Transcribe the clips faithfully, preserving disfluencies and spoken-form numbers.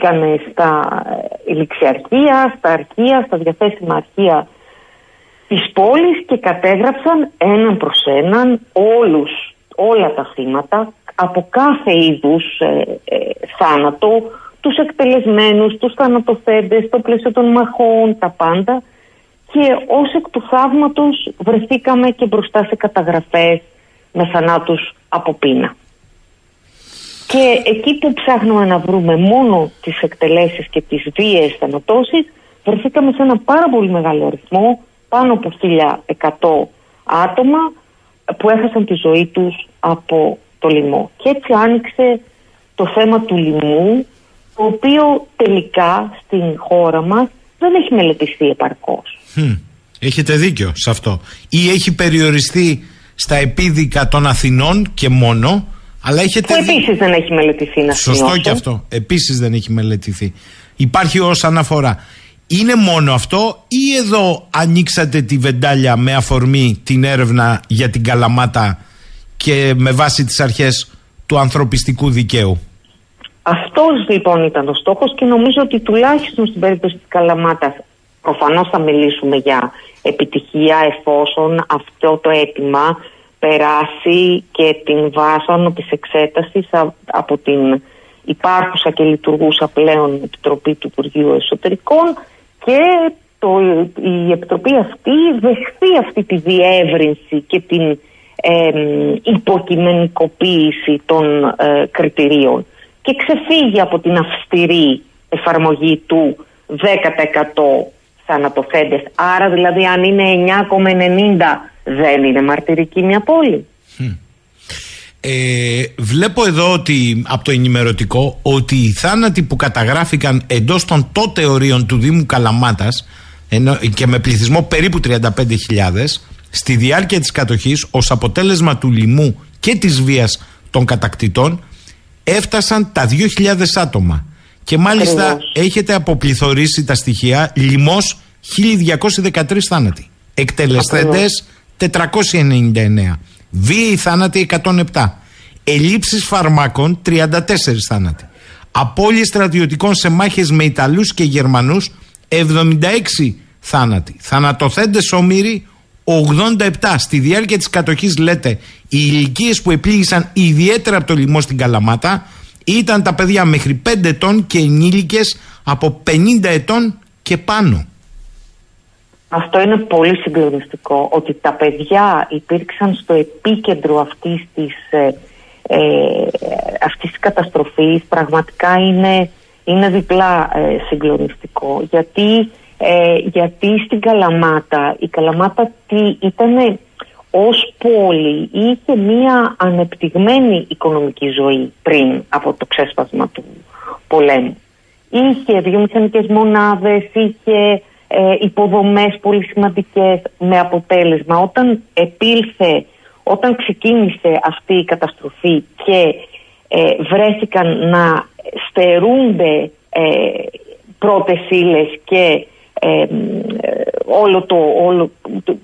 μπήκανε στα ληξιαρχεία, στα αρχεία, στα διαθέσιμα αρχεία της πόλης και κατέγραψαν έναν προς έναν όλους, όλα τα θύματα από κάθε είδους ε, ε, θάνατο, τους εκτελεσμένους, τους θανατοθέντες, στο πλαίσιο των μαχών, τα πάντα, και ως εκ του θαύματος βρεθήκαμε και μπροστά σε καταγραφές με θανάτους από πείνα. Και εκεί που ψάχνουμε να βρούμε μόνο τις εκτελέσεις και τις βίαιες θανατώσεις, βρεθήκαμε σε ένα πάρα πολύ μεγάλο αριθμό, πάνω από χίλια εκατό άτομα που έχασαν τη ζωή τους από το λοιμό. Και έτσι άνοιξε το θέμα του λοιμού, το οποίο τελικά στην χώρα μας δεν έχει μελετηθεί επαρκώς. Hm. Έχετε δίκιο σε αυτό. Ή έχει περιοριστεί στα επίδικα των Αθηνών και μόνο, αλλά έχετε... Που επίσης δεν έχει μελετηθεί, να Σωστό σημειώσω. Και αυτό. Επίσης δεν έχει μελετηθεί. Υπάρχει ως αναφορά. Είναι μόνο αυτό ή εδώ ανοίξατε τη βεντάλια με αφορμή την έρευνα για την Καλαμάτα και με βάση τις αρχές του ανθρωπιστικού δικαίου? Αυτός λοιπόν ήταν ο στόχος και νομίζω ότι τουλάχιστον στην περίπτωση της Καλαμάτας προφανώς θα μιλήσουμε για επιτυχία εφόσον αυτό το αίτημα περάσει και την βάσανο της εξέτασης από την υπάρχουσα και λειτουργούσα πλέον Επιτροπή του Υπουργείου Εσωτερικών και το, η Επιτροπή αυτή δεχθεί αυτή τη διεύρυνση και την ε, υποκειμενικοποίηση των ε, κριτηρίων και ξεφύγει από την αυστηρή εφαρμογή του δέκα τοις εκατό θανατοθέντες. Άρα δηλαδή αν είναι εννιά κόμμα ενενήντα δεν είναι μαρτυρική μια πόλη. Hm. Ε, βλέπω εδώ ότι από το ενημερωτικό ότι οι θάνατοι που καταγράφηκαν εντός των τότε ορίων του Δήμου Καλαμάτας ενώ, και με πληθυσμό περίπου τριάντα πέντε χιλιάδες στη διάρκεια της κατοχής ως αποτέλεσμα του λοιμού και της βίας των κατακτητών έφτασαν τα δύο χιλιάδες άτομα και μάλιστα Ακριβώς. έχετε αποπληθωρήσει τα στοιχεία. Λοιμός χίλια διακόσιοι δεκατρείς θάνατοι, εκτελεστέντες τετρακόσιοι ενενήντα εννέα, βίαιοι θάνατοι εκατόν επτά, ελλείψεις φαρμάκων τριάντα τέσσερις θάνατοι, απώλειες στρατιωτικών σε μάχες με Ιταλούς και Γερμανούς εβδομήντα έξι θάνατοι, θανατοθέντες όμηροι ογδόντα επτά. Στη διάρκεια της κατοχής, λέτε, οι ηλικίες που επλήγησαν ιδιαίτερα από το λοιμό στην Καλαμάτα ήταν τα παιδιά μέχρι πέντε ετών και ενήλικες από πενήντα ετών και πάνω. Αυτό είναι πολύ συγκλονιστικό, ότι τα παιδιά υπήρξαν στο επίκεντρο αυτής της, ε, ε, αυτής της καταστροφής. Πραγματικά είναι, είναι διπλά ε, συγκλονιστικό, γιατί, ε, γιατί στην Καλαμάτα, η Καλαμάτα τι ήτανε ως πόλη, είχε μία ανεπτυγμένη οικονομική ζωή πριν από το ξέσπασμα του πολέμου. Είχε βιομηχανικές μονάδες, είχε ε, υποδομές πολύ σημαντικές, με αποτέλεσμα όταν επήλθε, όταν ξεκίνησε αυτή η καταστροφή και ε, βρέθηκαν να στερούνται ε, πρώτες ύλες και ε, όλο το... Όλο, το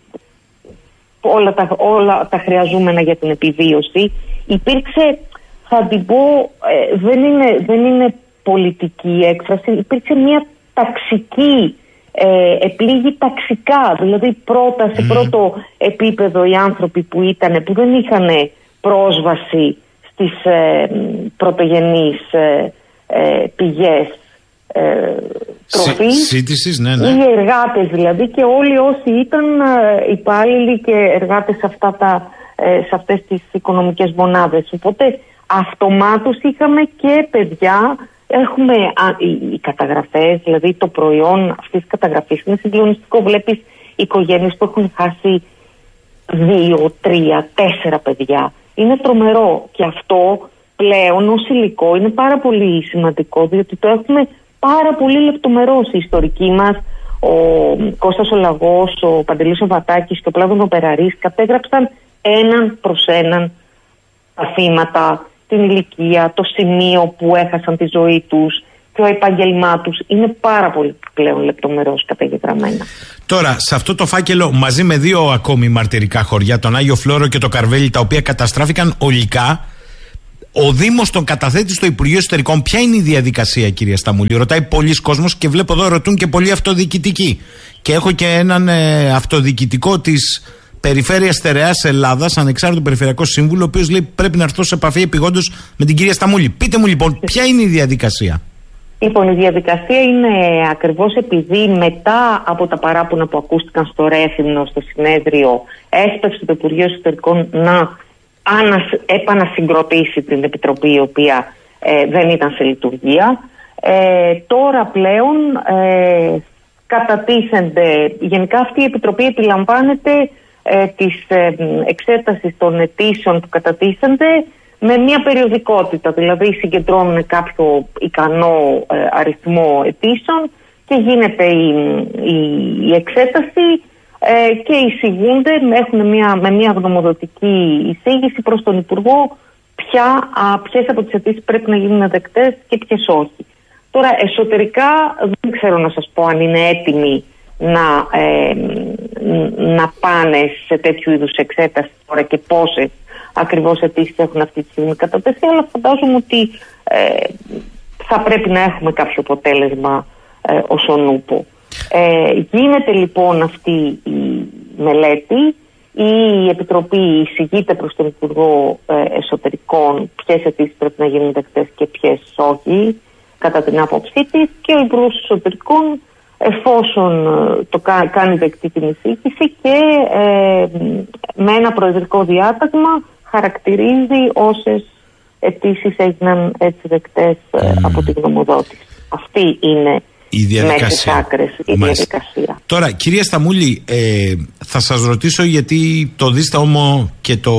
Όλα τα, όλα τα χρειαζόμενα για την επιβίωση, υπήρξε, θα την πω, ε, δεν, είναι, δεν είναι πολιτική έκφραση, υπήρξε μια ταξική, ε, επλήγει ταξικά, δηλαδή πρώτα σε πρώτο επίπεδο οι άνθρωποι που ήταν, που δεν είχαν πρόσβαση στις ε, πρωτογενείς ε, ε, πηγές Ε, τροφής, Σύντησης, ναι, ναι. οι εργάτες δηλαδή και όλοι όσοι ήταν ε, υπάλληλοι και εργάτες σε, αυτά τα, ε, σε αυτές τις οικονομικές μονάδες. Οπότε αυτομάτως είχαμε και παιδιά, έχουμε α, οι, οι καταγραφές, δηλαδή το προϊόν αυτής της καταγραφής είναι συγκλονιστικό. Βλέπεις οικογένειες που έχουν χάσει δύο, τρία, τέσσερα παιδιά. Είναι τρομερό και αυτό πλέον ως υλικό είναι πάρα πολύ σημαντικό, διότι το έχουμε πάρα πολύ λεπτομερός. Η ιστορική μας, ο Κώστας ο Λαγός, ο Παντελής ο Βατάκης και ο Πλάτων ο Περαρής κατέγραψαν έναν προς έναν τα θύματα, την ηλικία, το σημείο που έχασαν τη ζωή τους και ο επάγγελμά τους. Είναι πάρα πολύ πλέον λεπτομερός καταγεγραμμένα. Τώρα, σε αυτό το φάκελο, μαζί με δύο ακόμη μαρτυρικά χωριά, τον Άγιο Φλόρο και το Καρβέλι, τα οποία καταστράφηκαν ολικά, ο Δήμος τον καταθέτει στο Υπουργείο Εσωτερικών. Ποια είναι η διαδικασία, κυρία Σταμούλη? Ρωτάει πολλοί κόσμος και βλέπω εδώ ρωτούν και πολλοί αυτοδιοικητικοί. Και έχω και έναν ε, αυτοδιοικητικό της Περιφέρειας Στερεάς Ελλάδας, ανεξάρτητο περιφερειακό σύμβουλο, ο οποίος λέει πρέπει να έρθω σε επαφή επειγόντως με την κυρία Σταμούλη. Πείτε μου λοιπόν, ποια είναι η διαδικασία? Λοιπόν, η διαδικασία είναι ακριβώς επειδή μετά από τα παράπονα που ακούστηκαν στο Ρέθυμνο, στο συνέδριο, έσπευσε το Υπουργείο Εσωτερικών να ανασ... επανασυγκροτήσει την Επιτροπή, η οποία ε, δεν ήταν σε λειτουργία. Ε, τώρα πλέον ε, κατατίθενται, γενικά αυτή η Επιτροπή επιλαμβάνεται ε, της ε, εξέτασης των αιτήσεων που κατατίθενται με μια περιοδικότητα, δηλαδή συγκεντρώνουν κάποιο ικανό ε, αριθμό αιτήσεων και γίνεται η, η, η εξέταση ε, και εισηγούνται, έχουν μια, με μια γνωμοδοτική εισήγηση προς τον Υπουργό ποια, α, ποιες από τις αιτήσεις πρέπει να γίνουν δεκτές και ποιες όχι. Τώρα εσωτερικά δεν ξέρω να σας πω αν είναι έτοιμοι να, ε, να πάνε σε τέτοιου είδους εξέταση τώρα και πόσες ακριβώς αιτήσεις έχουν αυτή τη στιγμή κατατεθεί, αλλά φαντάζομαι ότι ε, θα πρέπει να έχουμε κάποιο αποτέλεσμα ε, ως ο νούπο. Ε, γίνεται λοιπόν αυτή η μελέτη, η Επιτροπή εισηγείται προς τον Υπουργό ε, Εσωτερικών ποιες αιτήσεις πρέπει να γίνουν δεκτές και ποιες όχι, κατά την άποψή της, και ο Υπουργός Εσωτερικών, εφόσον το κα, κάνει δεκτή την εισήγηση και ε, με ένα προεδρικό διάταγμα χαρακτηρίζει όσες αιτήσεις έγιναν έτσι δεκτές mm. από την γνωμοδότηση. Αυτή είναι η διαδικασία. Μέχρι τις άκρες η διαδικασία. Τώρα, κυρία Σταμούλη, ε, θα σας ρωτήσω, γιατί το δίσταμο και το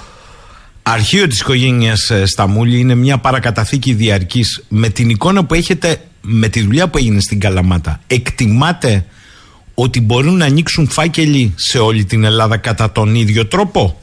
αρχείο της οικογένειας Σταμούλη είναι μια παρακαταθήκη διαρκής. Με την εικόνα που έχετε, με τη δουλειά που έγινε στην Καλαμάτα, εκτιμάτε ότι μπορούν να ανοίξουν φάκελοι σε όλη την Ελλάδα κατά τον ίδιο τρόπο?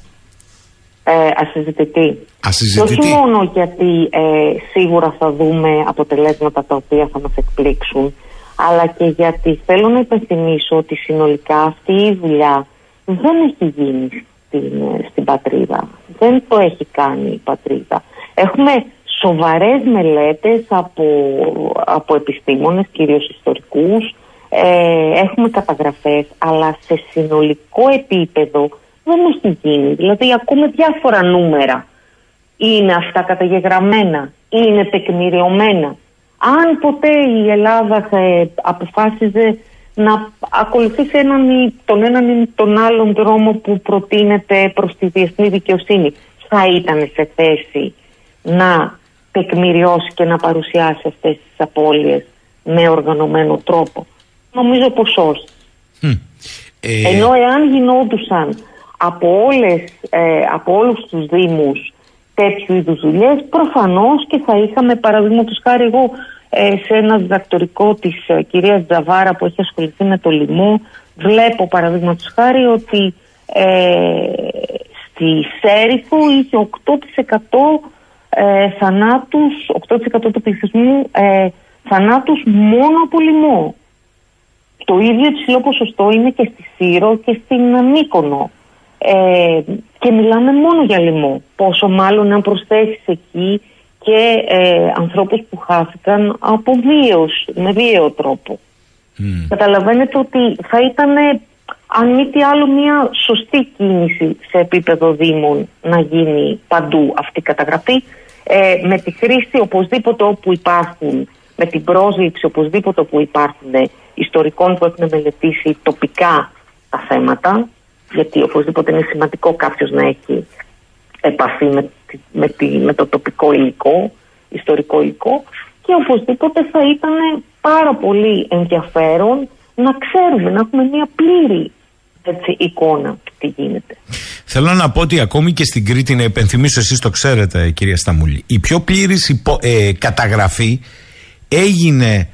Ε, ασυζητητή. Ασυζητητή. Και όχι μόνο γιατί ε, σίγουρα θα δούμε αποτελέσματα τα οποία θα μας εκπλήξουν, αλλά και γιατί θέλω να υπενθυμίσω ότι συνολικά αυτή η δουλειά δεν έχει γίνει στην, στην πατρίδα. Δεν το έχει κάνει η πατρίδα. Έχουμε σοβαρές μελέτες από, από επιστήμονες, κυρίως ιστορικούς, ε, έχουμε καταγραφές, αλλά σε συνολικό επίπεδο δεν έχει γίνει. Δηλαδή ακούμε διάφορα νούμερα. Είναι αυτά καταγεγραμμένα, είναι τεκμηριωμένα. Αν ποτέ η Ελλάδα θα αποφάσιζε να ακολουθήσει έναν ή τον έναν ή τον άλλον δρόμο που προτείνεται προς τη διεθνή δικαιοσύνη, θα ήταν σε θέση να τεκμηριώσει και να παρουσιάσει αυτές τις απώλειες με οργανωμένο τρόπο? Νομίζω πως όχι. Mm. Ε... Ενώ εάν γινόντουσαν από, όλες, ε, από όλους τους δήμους τέτοιου είδους δουλειές, προφανώς και θα είχαμε, παραδείγματος χάρη, εγώ ε, σε ένα διδακτορικό της ε, κυρίας Τζαβάρα που έχει ασχοληθεί με το λοιμό, βλέπω παραδείγματος χάρη ότι ε, στη Σέριφο είχε οκτώ τοις εκατό ε, θανάτους, οκτώ τοις εκατό του πληθυσμού ε, θανάτους μόνο από λοιμό. Το ίδιο υψηλό ποσοστό είναι και στη Σύρο και στην Μύκονο. Ε, και μιλάμε μόνο για λοιμό. Πόσο μάλλον αν προσθέσεις εκεί και ε, ανθρώπους που χάθηκαν από βίαιος, με βίαιο τρόπο. Mm. Καταλαβαίνετε ότι θα ήταν, αν μη τι άλλο, μια σωστή κίνηση σε επίπεδο δήμων να γίνει παντού αυτή η καταγραφή, ε, με τη χρήση οπωσδήποτε όπου υπάρχουν, με την πρόσληψη οπωσδήποτε όπου υπάρχουν ιστορικών που έχουν μελετήσει τοπικά τα θέματα, γιατί οπωσδήποτε είναι σημαντικό κάποιος να έχει επαφή με, με, τη, με το τοπικό υλικό, ιστορικό υλικό, και οπωσδήποτε θα ήταν πάρα πολύ ενδιαφέρον να ξέρουμε, να έχουμε μια πλήρη έτσι, εικόνα του τι γίνεται. Θέλω να πω ότι ακόμη και στην Κρήτη, να υπενθυμίσω, εσείς το ξέρετε κυρία Σταμούλη, η πιο πλήρης υπο, ε, καταγραφή έγινε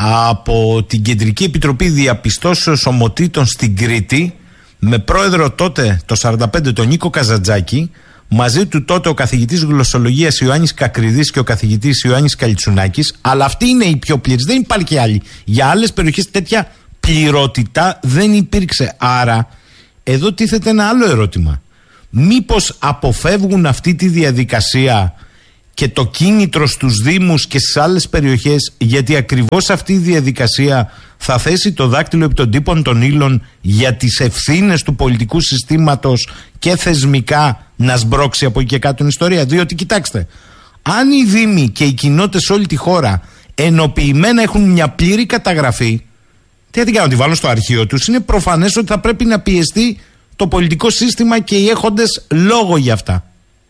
από την Κεντρική Επιτροπή Διαπιστώσεως Ομοτήτων στην Κρήτη, με πρόεδρο τότε το σαράντα πέντε τον Νίκο Καζαντζάκη, μαζί του τότε ο καθηγητής γλωσσολογίας Ιωάννης Κακριδής και ο καθηγητής Ιωάννης Καλιτσουνάκης. Αλλά αυτή είναι η πιο πλήρης, δεν υπάρχει άλλη. Για άλλες περιοχές τέτοια πληρότητα δεν υπήρξε. Άρα εδώ τίθεται ένα άλλο ερώτημα. Μήπως αποφεύγουν αυτή τη διαδικασία και το κίνητρο στους Δήμους και στις άλλες περιοχές, γιατί ακριβώς αυτή η διαδικασία θα θέσει το δάκτυλο επί των τύπων των ύλων για τις ευθύνες του πολιτικού συστήματος και θεσμικά να σμπρώξει από εκεί και κάτω την ιστορία. Διότι κοιτάξτε, αν οι Δήμοι και οι κοινότητες σε όλη τη χώρα ενοποιημένα έχουν μια πλήρη καταγραφή, τι θα την κάνουν, τη βάλουν στο αρχείο τους, είναι προφανές ότι θα πρέπει να πιεστεί το πολιτικό σύστημα και οι έχοντες λόγο για αυτά.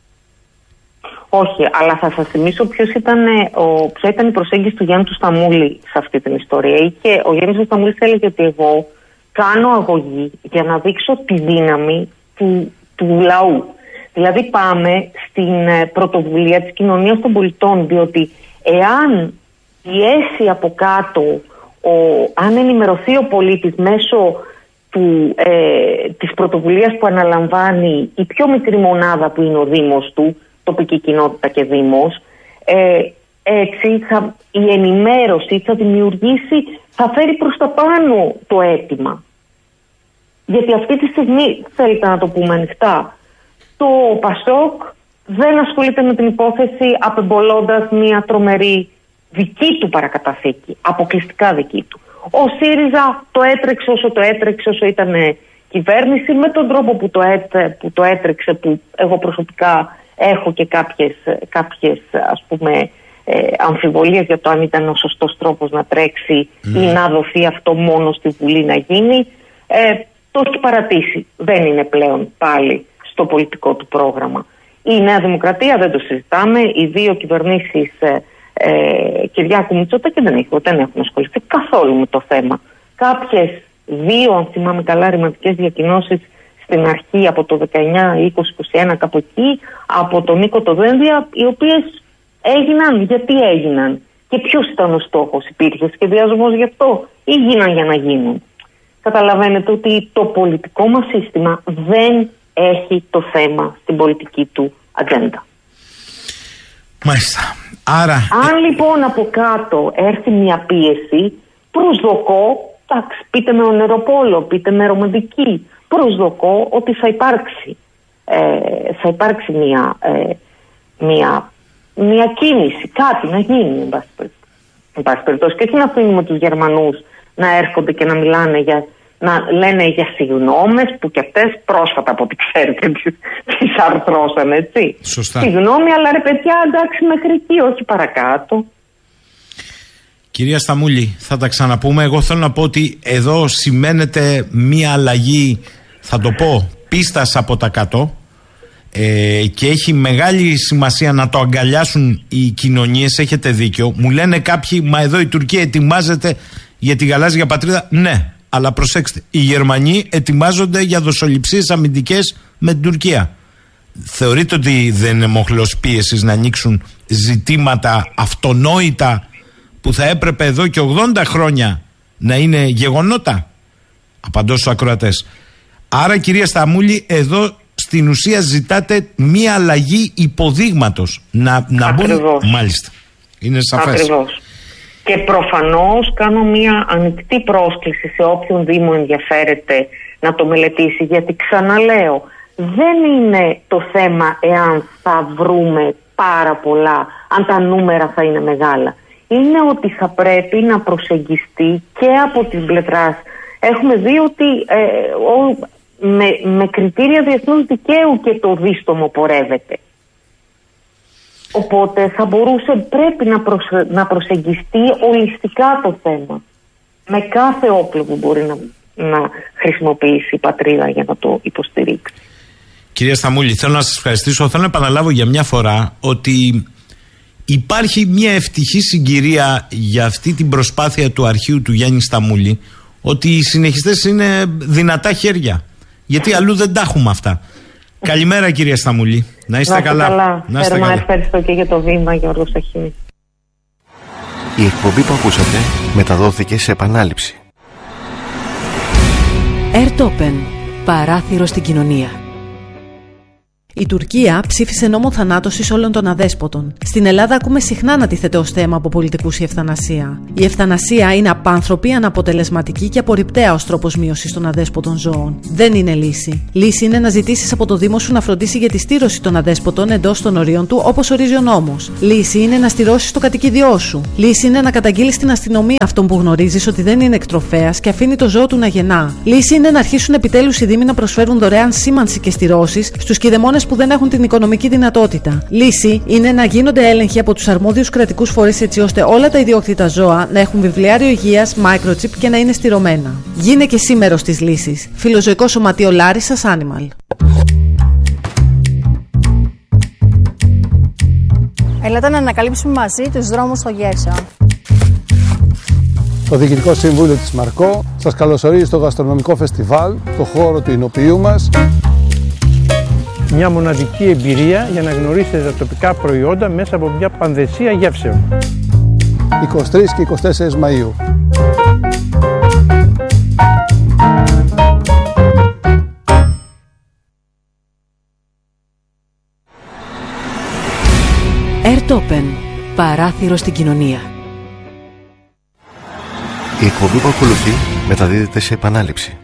Όχι, αλλά θα σας θυμίσω ποιος ήταν, ο, ποια ήταν η προσέγγιση του Γιάννη του Σταμούλη σε αυτή την ιστορία. Και ο Γιάννης του Σταμούλης έλεγε ότι εγώ κάνω αγωγή για να δείξω τη δύναμη του, του λαού. Δηλαδή πάμε στην πρωτοβουλία της κοινωνίας των πολιτών, διότι εάν πιέσει από κάτω, ο, αν ενημερωθεί ο πολίτης μέσω του, ε, της πρωτοβουλίας που αναλαμβάνει η πιο μικρή μονάδα που είναι ο Δήμος του, τοπική κοινότητα και Δήμος, ε, έτσι θα, η ενημέρωση θα δημιουργήσει, θα φέρει προς τα πάνω το αίτημα. Γιατί αυτή τη στιγμή, θέλετε να το πούμε ανοιχτά, το Πασόκ δεν ασχολείται με την υπόθεση απεμπολώντας μια τρομερή δική του παρακαταθήκη, αποκλειστικά δική του. Ο ΣΥΡΙΖΑ το έτρεξε όσο το έτρεξε, όσο ήταν κυβέρνηση, με τον τρόπο που το, έτρε, που το έτρεξε, που εγώ προσωπικά έχω και κάποιες, κάποιες ας πούμε ε, αμφιβολίες για το αν ήταν ο σωστός τρόπος να τρέξει mm. ή να δοθεί αυτό μόνο στη Βουλή να γίνει. Ε, το έχει παρατήσει. Δεν είναι πλέον πάλι στο πολιτικό του πρόγραμμα. Η Νέα Δημοκρατία, δεν το συζητάμε, οι δύο κυβερνήσεις ε, ε, Κυριάκου Μητσοτάκη δεν, δεν έχουν ασχοληθεί καθόλου με το θέμα. Κάποιες δύο, αν θυμάμαι καλά, ρηματικές διακοινώσεις στην αρχή από το δεκαεννιά, είκοσι, είκοσι ένα κάπου εκεί, από τον Νίκο το Δένδια, οι οποίες έγιναν, γιατί έγιναν και ποιος ήταν ο στόχος, υπήρχε σχεδιασμός γι' αυτό ή γίναν για να γίνουν. Καταλαβαίνετε ότι το πολιτικό μας σύστημα δεν έχει το θέμα στην πολιτική του ατζέντα. Μάλιστα. Άρα... Αν λοιπόν από κάτω έρθει μια πίεση, προσδοκώ, εντάξει, πείτε με ονεροπόλο, πείτε με ρομαντική, προσδοκώ ότι θα υπάρξει, ε, θα υπάρξει μια, ε, μια, μια κίνηση, κάτι να γίνει, εν πάση περιπτώσει. Και όχι να αφήνουμε τους Γερμανούς να έρχονται και να μιλάνε για, να λένε για συγγνώμες που και αυτές πρόσφατα από ό,τι ξέρετε τις, τις αρθρώσαν, έτσι. Σωστά. Συγγνώμη, αλλά ρε παιδιά, εντάξει, μέχρι εκεί, όχι παρακάτω. Κυρία Σταμούλη, θα τα ξαναπούμε. Εγώ θέλω να πω ότι εδώ σημαίνεται μία αλλαγή, θα το πω, πίστας από τα κάτω, ε, και έχει μεγάλη σημασία να το αγκαλιάσουν οι κοινωνίες. Έχετε δίκιο. Μου λένε κάποιοι, μα εδώ η Τουρκία ετοιμάζεται για τη γαλάζια πατρίδα. Ναι, αλλά προσέξτε, οι Γερμανοί ετοιμάζονται για δοσοληψίες αμυντικές με την Τουρκία. Θεωρείτε ότι δεν είναι μοχλός πίεσης να ανοίξουν ζητήματα αυτονόητα που θα έπρεπε εδώ και ογδόντα χρόνια να είναι γεγονότα? Απαντώ στους ακροατές. Άρα, κυρία Σταμούλη, εδώ στην ουσία ζητάτε μία αλλαγή υποδείγματος. Να, να μπουν... Μάλιστα. Είναι σαφές. Ακριβώς. Και προφανώς κάνω μία ανοιχτή πρόσκληση σε όποιον Δήμο ενδιαφέρεται να το μελετήσει, γιατί ξαναλέω, δεν είναι το θέμα εάν θα βρούμε πάρα πολλά, αν τα νούμερα θα είναι μεγάλα. Είναι ότι θα πρέπει να προσεγγιστεί και από την πλευρά. Έχουμε δει ότι ε, ο, με, με κριτήρια διεθνούς δικαίου και το δίστομο πορεύεται. Οπότε θα μπορούσε, πρέπει να, προσε, να προσεγγιστεί ολιστικά το θέμα. Με κάθε όπλο που μπορεί να, να χρησιμοποιήσει η πατρίδα για να το υποστηρίξει. Κυρία Σταμούλη, θέλω να σας ευχαριστήσω. Θέλω να επαναλάβω για μια φορά ότι υπάρχει μια ευτυχή συγκυρία για αυτή την προσπάθεια του αρχείου του Γιάννη Σταμούλη, ότι οι συνεχιστές είναι δυνατά χέρια. Γιατί αλλού δεν τα έχουμε αυτά. Καλημέρα, κυρία Σταμούλη. Να είστε να καλά. καλά. Να είστε καλά. Ευχαριστώ και για το βήμα, Γιώργο Σαχίνη. Η εκπομπή που ακούσατε μεταδόθηκε σε επανάληψη. Airtopen. Παράθυρο στην κοινωνία. Η Τουρκία ψήφισε νόμο θανάτωσης όλων των αδέσποτων. Στην Ελλάδα ακούμε συχνά να τίθεται ως θέμα από πολιτικούς η ευθανασία. Η ευθανασία είναι απάνθρωπη, αναποτελεσματική και απορριπταία ως τρόπος μείωσης των αδέσποτων ζώων. Δεν είναι λύση. Λύση είναι να ζητήσεις από το Δήμο σου να φροντίσει για τη στήρωση των αδέσποτων εντός των ορίων του, όπως ορίζει ο νόμος. Λύση είναι να στηρώσεις το κατοικίδιό σου. Λύση είναι να καταγγείλεις στην αστυνομία αυτόν που γνωρίζεις ότι δεν είναι εκτροφέας και αφήνει το ζώο του να γεννά. Λύση είναι να αρχίσουν επιτέλους οι Δήμοι να προσφέρουν δωρεάν σήμανση και στηρώσεις στους κηδεμόνες που δεν έχουν την οικονομική δυνατότητα. Λύση είναι να γίνονται έλεγχοι από τους αρμόδιους κρατικούς φορείς έτσι ώστε όλα τα ιδιόκτητα ζώα να έχουν βιβλιάριο υγείας, microchip και να είναι στηρωμένα. Γίνε και εσύ μέρος της λύσης. Φιλοζωικό Σωματείο Λάρισσας Animal. Έλατε να ανακαλύψουμε μαζί τους δρόμους στο Γέρσο. Το Διοικητικό Συμβούλιο της Μαρκό σας καλωσορίζει στο γαστρονομικό φεστιβάλ, το χώρο του εινοποιείου μας. Μια μοναδική εμπειρία για να γνωρίσετε τα τοπικά προϊόντα μέσα από μια πανδεσία γεύσεων. εικοστή τρίτη και εικοστή τέταρτη Μαΐου. Airtopen. Παράθυρο στην κοινωνία. Η εκπομπή που ακολουθεί μεταδίδεται σε επανάληψη.